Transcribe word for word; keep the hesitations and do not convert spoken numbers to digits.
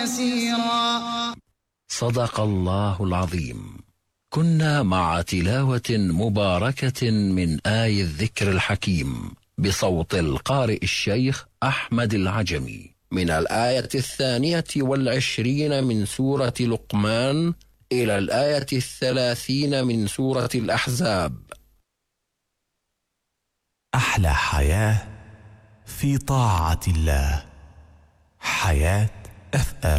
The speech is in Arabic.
يسيرا. صدق الله العظيم. كنا مع تلاوة مباركة من آي الذكر الحكيم بصوت القارئ الشيخ أحمد العجمي من الآية الثانية والعشرين من سورة لقمان إلى الآية الثلاثين من سورة الأحزاب. أحلى حياة في طاعة الله. حياة أف أم.